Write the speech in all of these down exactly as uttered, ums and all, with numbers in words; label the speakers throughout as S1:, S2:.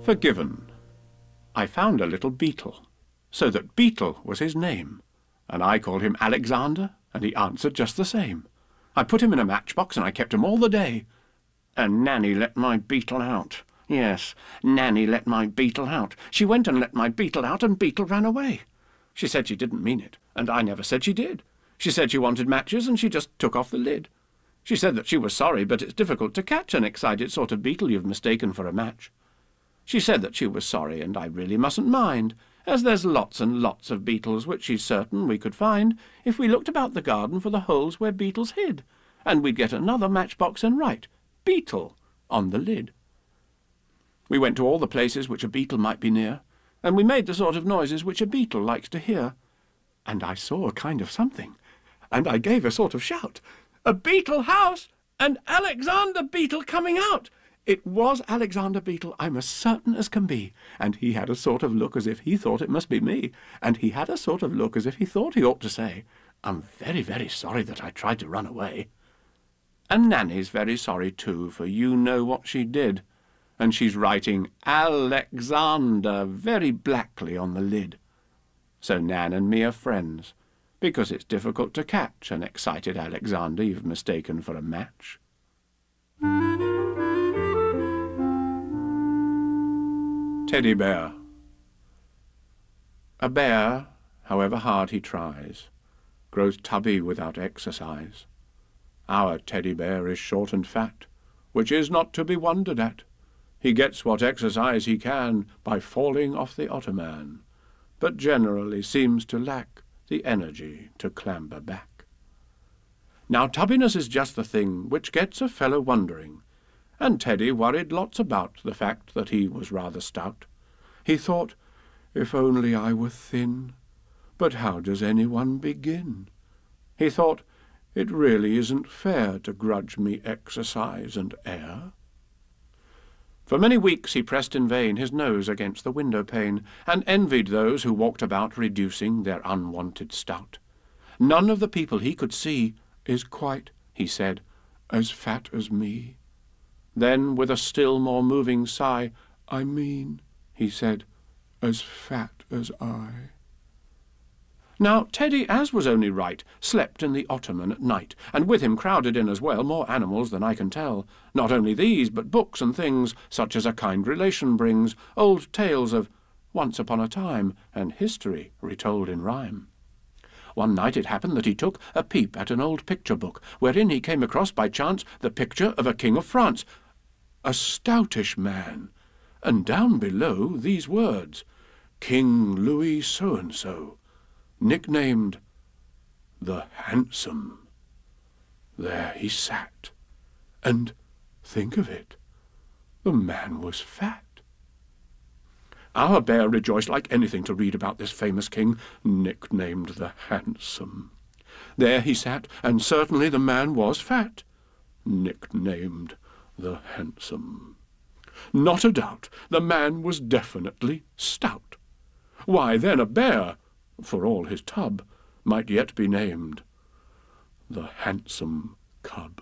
S1: Forgiven. I found a little beetle, so that Beetle was his name, and I called him Alexander, and he answered just the same. I put him in a matchbox, and I kept him all the day. And Nanny let my beetle out. Yes, Nanny let my beetle out. She went and let my beetle out, and Beetle ran away. She said she didn't mean it, and I never said she did. She said she wanted matches, and she just took off the lid. She said that she was sorry, but it's difficult to catch an excited sort of beetle you've mistaken for a match. She said that she was sorry, and I really mustn't mind, as there's lots and lots of beetles which she's certain we could find if we looked about the garden for the holes where beetles hid, and we'd get another matchbox and write Beetle on the lid. We went to all the places which a beetle might be near, and we made the sort of noises which a beetle likes to hear. And I saw a kind of something, and I gave a sort of shout. A beetle house, and Alexander Beetle coming out! It was Alexander Beetle, I'm as certain as can be, and he had a sort of look as if he thought it must be me, and he had a sort of look as if he thought he ought to say, I'm very, very sorry that I tried to run away. And Nanny's very sorry too, for you know what she did, and she's writing Alexander very blackly on the lid. So Nan and me are friends, because it's difficult to catch an excited Alexander you've mistaken for a match. Teddy Bear. A bear, however hard he tries, grows tubby without exercise. Our teddy bear is short and fat, which is not to be wondered at. He gets what exercise he can by falling off the ottoman, but generally seems to lack the energy to clamber back. Now tubbiness is just the thing which gets a fellow wondering, and Teddy worried lots about the fact that he was rather stout. He thought, if only I were thin, but how does anyone begin? He thought, it really isn't fair to grudge me exercise and air. For many weeks he pressed in vain his nose against the window-pane, and envied those who walked about reducing their unwanted stout. None of the people he could see is quite, he said, as fat as me. Then, with a still more moving sigh, I mean, he said, as fat as I. Now Teddy, as was only right, slept in the ottoman at night, and with him crowded in as well more animals than I can tell. Not only these, but books and things, such as a kind relation brings, old tales of once upon a time, and history retold in rhyme. One night it happened that he took a peep at an old picture book, wherein he came across by chance the picture of a king of France, a stoutish man, and down below these words, King Louis so-and-so, nicknamed the Handsome. There he sat, and, think of it, the man was fat. Our bear rejoiced like anything to read about this famous king, nicknamed the Handsome. There he sat, and certainly the man was fat, nicknamed the Handsome. Not a doubt, the man was definitely stout. Why, then a bear, for all his tub, might yet be named the Handsome Cub.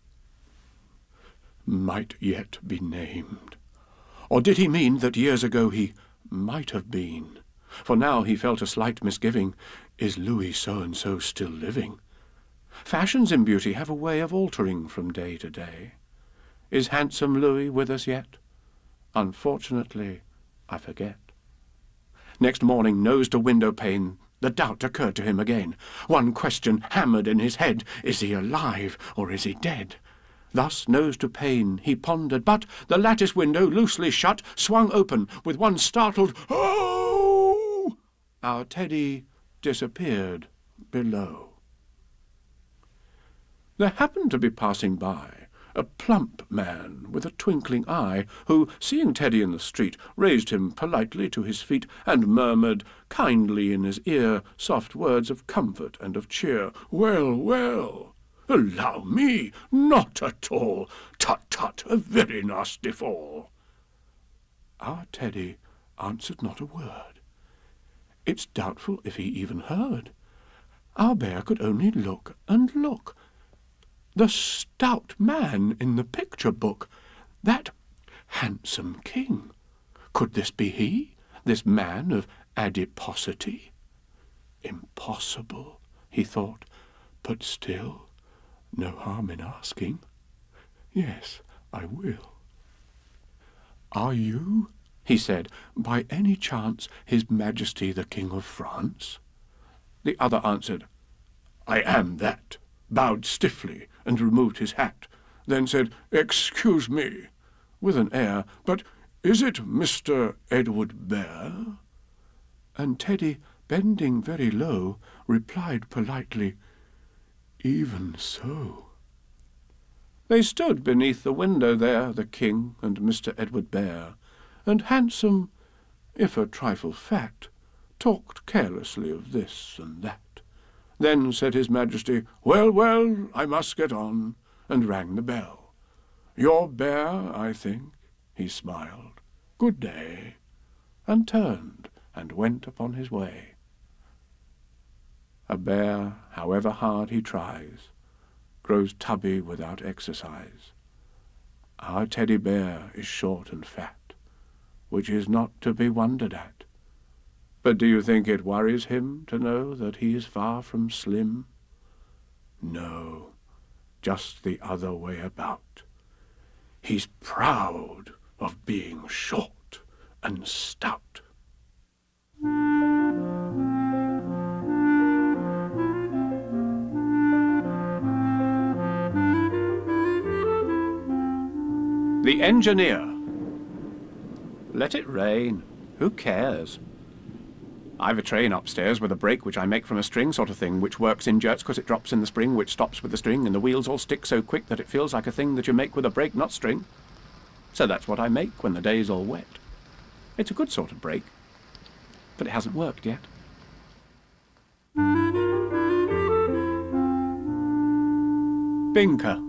S1: Might yet be named. Or did he mean that years ago he might have been? For now he felt a slight misgiving. Is Louis so-and-so still living? Fashions in beauty have a way of altering from day to day. Is handsome Louis with us yet? Unfortunately, I forget. Next morning, nose to window pane, the doubt occurred to him again. One question hammered in his head, is he alive or is he dead? Thus, nose to pane, he pondered, but the lattice window, loosely shut, swung open with one startled "Oh!" Our Teddy disappeared below. There happened to be passing by a plump man with a twinkling eye, who, seeing Teddy in the street, raised him politely to his feet, and murmured kindly in his ear soft words of comfort and of cheer. "Well, well! Allow me! Not at all! Tut, tut! A very nasty fall!" Our Teddy answered not a word. It's doubtful if he even heard. Our bear could only look and look. The stout man in the picture book, that handsome king, Could this be he, this man of adiposity? Impossible, he thought, but still, no harm in asking. Yes, I will. Are you, he said, by any chance His Majesty the King of France? The other answered, I am that, bowed stiffly and removed his hat, then said, Excuse me, with an air, but is it Mister Edward Bear? And Teddy, bending very low, replied politely, Even so. They stood beneath the window there, the King and Mister Edward Bear, and handsome, if a trifle fat, talked carelessly of this and that. Then said His Majesty, Well, well, I must get on, and rang the bell. Your bear, I think, he smiled. Good day, and turned and went upon his way. A bear, however hard he tries, grows tubby without exercise. Our teddy bear is short and fat, which is not to be wondered at. But do you think it worries him to know that he is far from slim? No, just the other way about. He's proud of being short and stout. The Engineer. Let it rain. Who cares? I've a train upstairs with a brake which I make from a string sort of thing, which works in jerks because it drops in the spring, which stops with the string, and the wheels all stick so quick that it feels like a thing that you make with a brake, not string. So that's what I make when the day's all wet. It's a good sort of brake, but it hasn't worked yet. Binker.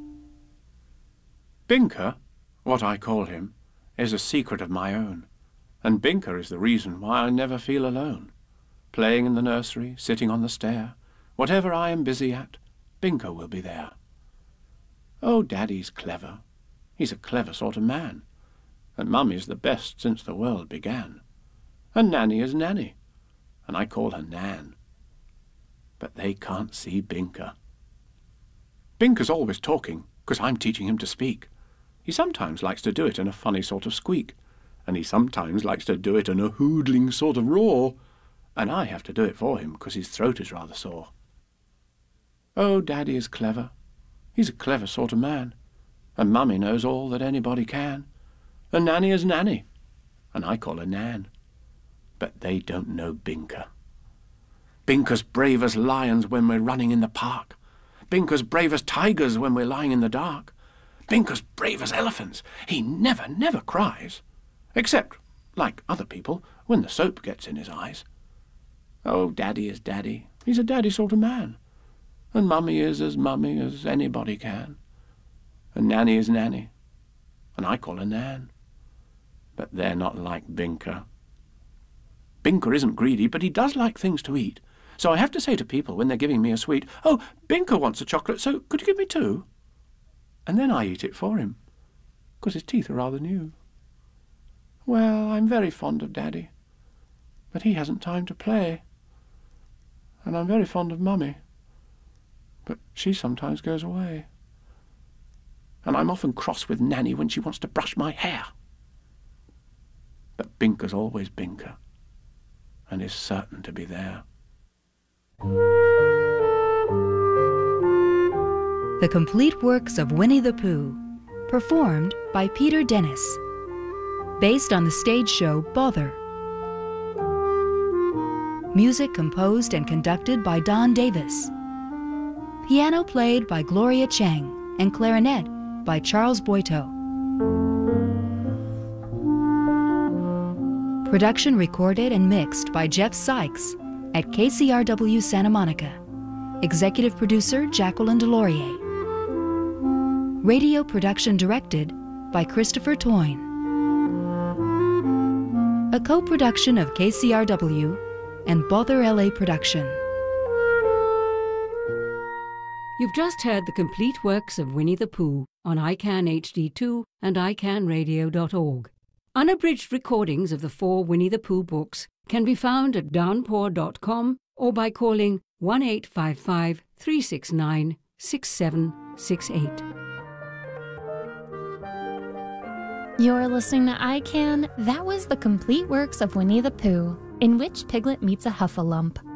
S1: Binker, what I call him, is a secret of my own. And Binker is the reason why I never feel alone. Playing in the nursery, sitting on the stair, whatever I am busy at, Binker will be there. Oh, Daddy's clever. He's a clever sort of man. And Mummy's the best since the world began. And Nanny is Nanny, and I call her Nan. But they can't see Binker. Binker's always talking, because I'm teaching him to speak. He sometimes likes to do it in a funny sort of squeak, and he sometimes likes to do it in a hoodling sort of roar, and I have to do it for him because his throat is rather sore. Oh, Daddy is clever. He's a clever sort of man, and Mummy knows all that anybody can, and Nanny is Nanny, and I call her Nan. But they don't know Binker. Binker's brave as lions when we're running in the park. Binker's brave as tigers when we're lying in the dark. Binker's brave as elephants. He never, never cries. Except, like other people, when the soap gets in his eyes. Oh, Daddy is Daddy. He's a daddy sort of man. And Mummy is as Mummy as anybody can. And Nanny is Nanny. And I call her Nan. But they're not like Binker. Binker isn't greedy, but he does like things to eat. So I have to say to people when they're giving me a sweet, Oh, Binker wants a chocolate, so could you give me two? And then I eat it for him, because his teeth are rather new. Well, I'm very fond of Daddy, but he hasn't time to play. And I'm very fond of Mummy, but she sometimes goes away. And I'm often cross with Nanny when she wants to brush my hair. But Binker's always Binker, and is certain to be there.
S2: The Complete Works of Winnie the Pooh, performed by Peter Dennis. Based on the stage show Bother. Music composed and conducted by Don Davis. Piano played by Gloria Chang and clarinet by Charles Boito. Production recorded and mixed by Jeff Sykes at K C R W Santa Monica. Executive producer Jacqueline Delorier. Radio production directed by Christopher Toyne. A co-production of K C R W and Bother L A Production.
S3: You've just heard the complete works of Winnie the Pooh on I CAN H D two and I can radio dot org. Unabridged recordings of the four Winnie the Pooh books can be found at downpour dot com or by calling one eight five five, three six nine, six seven six eight.
S4: You're listening to I Can. That was the complete works of Winnie the Pooh, in which Piglet meets a Huffalump.